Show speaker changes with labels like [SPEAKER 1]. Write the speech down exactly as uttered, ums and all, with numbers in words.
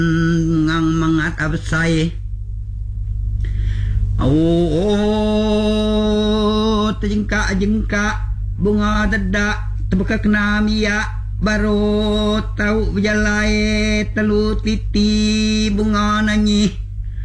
[SPEAKER 1] ngang mangat absay oh jengka-jengka bunga dedak tebekak namia baru tahu berjalai telu titi bunga nanyi